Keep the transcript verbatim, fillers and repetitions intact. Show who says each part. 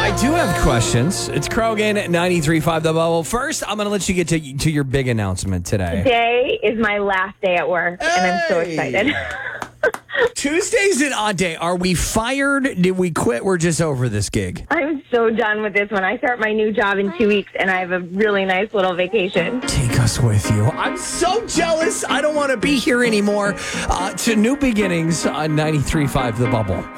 Speaker 1: I do have questions. It's Krogan at ninety-three point five The Bubble. First, I'm going to let you get to, to your big announcement today.
Speaker 2: Today is my last day at work, and I'm so
Speaker 1: Hey!
Speaker 2: excited.
Speaker 1: Tuesday's an odd day. Are we fired? Did we quit? We're just over this gig.
Speaker 2: I'm so done with this one. I start my new job in two weeks, and I have a really nice little vacation.
Speaker 1: Take us with you. I'm so jealous. I don't want to be here anymore. Uh, to New Beginnings on ninety-three point five The Bubble.